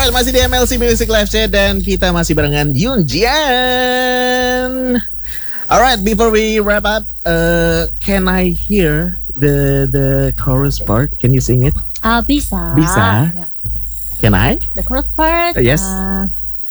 Alright, masih di MLC Music Live Chat dan kita masih barengan Yoon Jian. Alright, before we wrap up, can I hear the chorus part? Can you sing it? Bisa. Bisa. Yeah. Can I? The chorus part. Yes.